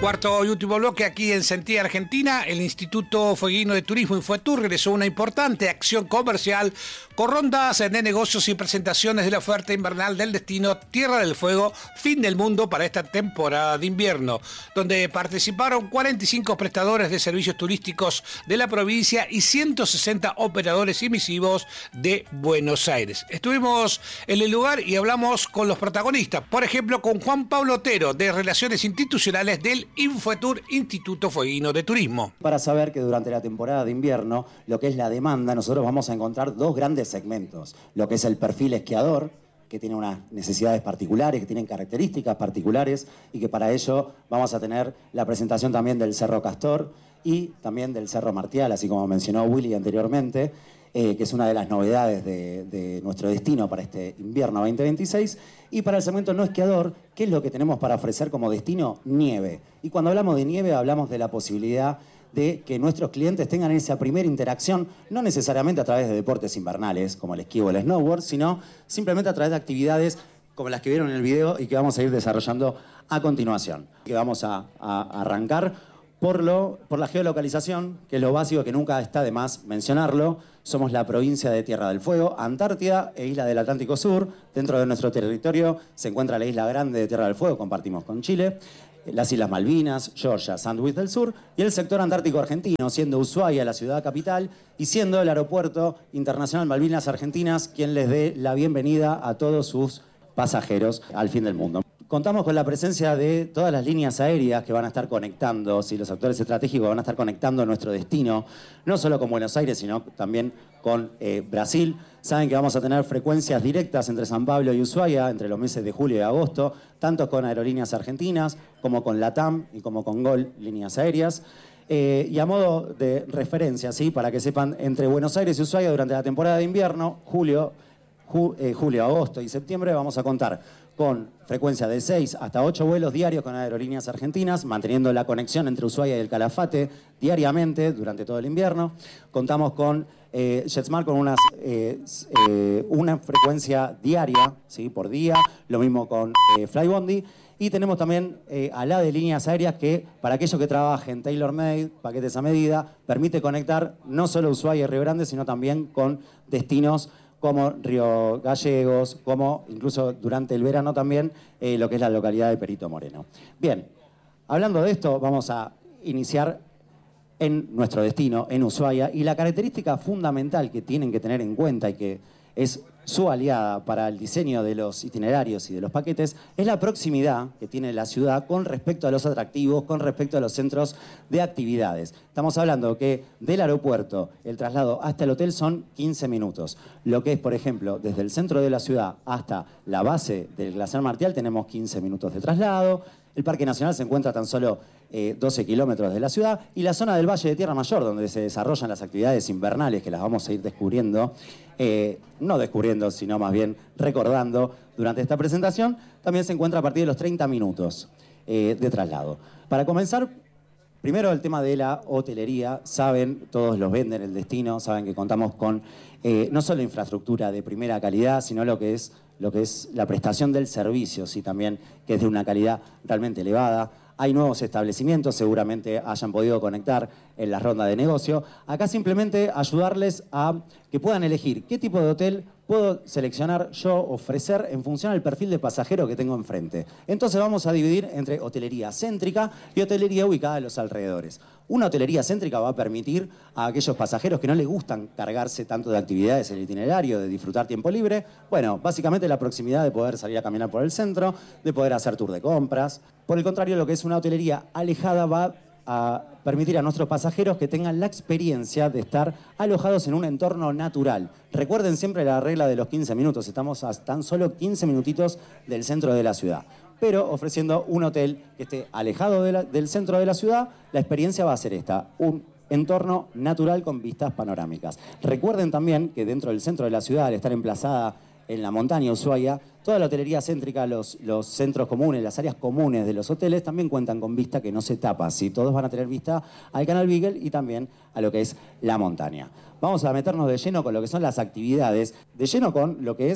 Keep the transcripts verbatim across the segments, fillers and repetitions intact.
Cuarto y último bloque aquí en Sentía Argentina. El Instituto Fueguino de Turismo Infotur realizó una importante acción comercial con rondas de negocios y presentaciones de la oferta invernal del destino Tierra del Fuego, fin del mundo para esta temporada de invierno, donde participaron cuarenta y cinco prestadores de servicios turísticos de la provincia y ciento sesenta operadores emisivos de Buenos Aires. Estuvimos en el lugar y hablamos con los protagonistas, por ejemplo con Juan Pablo Otero de Relaciones Institucionales del Infotur, Instituto Fueguino de Turismo. Para saber que durante la temporada de invierno, lo que es la demanda, nosotros vamos a encontrar dos grandes segmentos. Lo que es el perfil esquiador, que tiene unas necesidades particulares, que tienen características particulares y que para ello vamos a tener la presentación también del Cerro Castor y también del Cerro Martial, así como mencionó Willy anteriormente, eh, que es una de las novedades de, de nuestro destino para este invierno veinte veintiséis. Y para el segmento no esquiador, ¿qué es lo que tenemos para ofrecer como destino? Nieve. Y cuando hablamos de nieve, hablamos de la posibilidad de que nuestros clientes tengan esa primera interacción, no necesariamente a través de deportes invernales, como el esquí o el snowboard, sino simplemente a través de actividades como las que vieron en el video y que vamos a ir desarrollando a continuación. Que vamos a, a arrancar por, lo, por la geolocalización, que es lo básico que nunca está de más mencionarlo. Somos la provincia de Tierra del Fuego, Antártida e Isla del Atlántico Sur. Dentro de nuestro territorio se encuentra la Isla Grande de Tierra del Fuego, compartimos con Chile, las Islas Malvinas, Georgia, Sandwich del Sur y el sector antártico argentino, siendo Ushuaia la ciudad capital y siendo el Aeropuerto Internacional Malvinas Argentinas quien les dé la bienvenida a todos sus pasajeros al fin del mundo. Contamos con la presencia de todas las líneas aéreas que van a estar conectando, si los actores estratégicos van a estar conectando nuestro destino, no solo con Buenos Aires, sino también con eh, Brasil. Saben que vamos a tener frecuencias directas entre San Pablo y Ushuaia entre los meses de julio y agosto, tanto con aerolíneas argentinas como con LATAM y como con Gol, líneas aéreas. Eh, y a modo de referencia, ¿sí? Para que sepan, entre Buenos Aires y Ushuaia durante la temporada de invierno, julio, ju, eh, julio, agosto y septiembre, vamos a contar con frecuencia de seis hasta ocho vuelos diarios con aerolíneas argentinas, manteniendo la conexión entre Ushuaia y el Calafate diariamente durante todo el invierno. Contamos con eh, JetSmart con unas, eh, eh, una frecuencia diaria, ¿sí? Por día, lo mismo con eh, Flybondi. Y tenemos también eh, a la de líneas aéreas que, para aquellos que trabajen tailor-made, paquetes a medida, permite conectar no solo Ushuaia y Río Grande, sino también con destinos como Río Gallegos, como incluso durante el verano también eh, lo que es la localidad de Perito Moreno. Bien, hablando de esto, vamos a iniciar en nuestro destino, en Ushuaia, y la característica fundamental que tienen que tener en cuenta y que es su aliada para el diseño de los itinerarios y de los paquetes, es la proximidad que tiene la ciudad con respecto a los atractivos, con respecto a los centros de actividades. Estamos hablando que del aeropuerto, el traslado hasta el hotel son quince minutos. Lo que es, por ejemplo, desde el centro de la ciudad hasta la base del Glaciar Martial tenemos quince minutos de traslado. El Parque Nacional se encuentra a tan solo eh, doce kilómetros de la ciudad y la zona del Valle de Tierra Mayor, donde se desarrollan las actividades invernales que las vamos a ir descubriendo, eh, no descubriendo, sino más bien recordando durante esta presentación, también se encuentra a partir de los treinta minutos eh, de traslado. Para comenzar, primero el tema de la hotelería. Saben, todos los venden el destino, saben que contamos con eh, no solo infraestructura de primera calidad, sino lo que es lo que es la prestación del servicio, sí, también, que es de una calidad realmente elevada. Hay nuevos establecimientos, seguramente hayan podido conectar en la ronda de negocio. Acá simplemente ayudarles a que puedan elegir qué tipo de hotel puedo seleccionar yo, ofrecer en función al perfil de pasajero que tengo enfrente. Entonces vamos a dividir entre hotelería céntrica y hotelería ubicada en los alrededores. Una hotelería céntrica va a permitir a aquellos pasajeros que no les gustan cargarse tanto de actividades en el itinerario, de disfrutar tiempo libre, bueno, básicamente la proximidad de poder salir a caminar por el centro, de poder hacer tour de compras. Por el contrario, lo que es una hotelería alejada va a permitir a nuestros pasajeros que tengan la experiencia de estar alojados en un entorno natural. Recuerden siempre la regla de los quince minutos, estamos a tan solo quince minutitos del centro de la ciudad, pero ofreciendo un hotel que esté alejado de la, del centro de la ciudad. La experiencia va a ser esta, un entorno natural con vistas panorámicas. Recuerden también que dentro del centro de la ciudad, al estar emplazada en la montaña Ushuaia, toda la hotelería céntrica, los, los centros comunes, las áreas comunes de los hoteles también cuentan con vista que no se tapa, ¿sí? Todos van a tener vista al canal Beagle y también a lo que es la montaña. Vamos a meternos de lleno con lo que son las actividades, de lleno con lo que es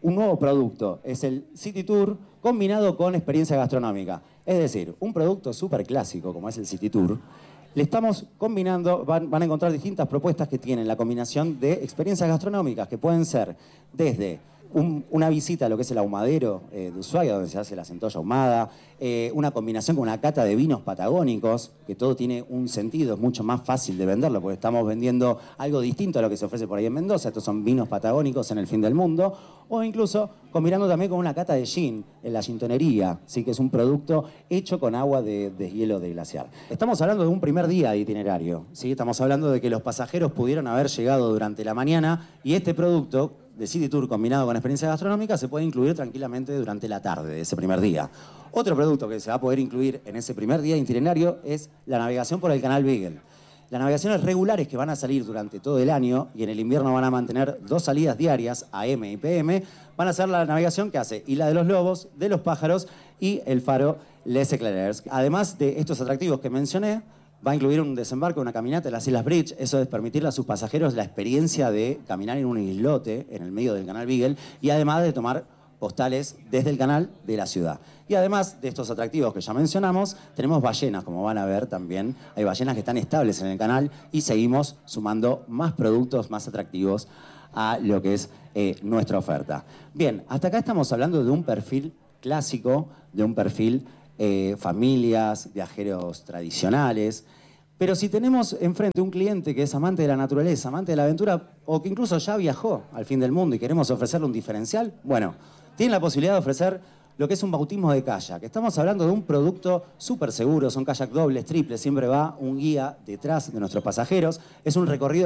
un nuevo producto. Es el City Tour combinado con experiencia gastronómica. Es decir, un producto súper clásico como es el City Tour, le estamos combinando, van, van a encontrar distintas propuestas que tienen la combinación de experiencias gastronómicas que pueden ser desde un, una visita a lo que es el ahumadero eh, de Ushuaia, donde se hace la centolla ahumada, eh, una combinación con una cata de vinos patagónicos, que todo tiene un sentido, es mucho más fácil de venderlo, porque estamos vendiendo algo distinto a lo que se ofrece por ahí en Mendoza. Estos son vinos patagónicos en el fin del mundo, o incluso combinando también con una cata de gin en la gintonería, ¿sí? Que es un producto hecho con agua de, de hielo de glaciar. Estamos hablando de un primer día de itinerario, ¿sí? Estamos hablando de que los pasajeros pudieron haber llegado durante la mañana y este producto de City Tour combinado con experiencia gastronómica se puede incluir tranquilamente durante la tarde de ese primer día. Otro producto que se va a poder incluir en ese primer día de itinerario es la navegación por el canal Beagle. Las navegaciones regulares que van a salir durante todo el año y en el invierno van a mantener dos salidas diarias, A M y P M, van a ser la navegación que hace Isla de los Lobos, de los Pájaros y el faro Les Eclaireurs. Además de estos atractivos que mencioné, va a incluir un desembarco, una caminata en las Islas Bridge. Eso es permitirle a sus pasajeros la experiencia de caminar en un islote en el medio del canal Beagle y además de tomar postales desde el canal de la ciudad. Y además de estos atractivos que ya mencionamos, tenemos ballenas, como van a ver también. Hay ballenas que están estables en el canal y seguimos sumando más productos más atractivos a lo que es eh, nuestra oferta. Bien, hasta acá estamos hablando de un perfil clásico, de un perfil eh, familias, viajeros tradicionales. Pero si tenemos enfrente un cliente que es amante de la naturaleza, amante de la aventura, o que incluso ya viajó al fin del mundo y queremos ofrecerle un diferencial, bueno, tienen la posibilidad de ofrecer lo que es un bautismo de kayak. Estamos hablando de un producto súper seguro, son kayak dobles, triples, siempre va un guía detrás de nuestros pasajeros. Es un recorrido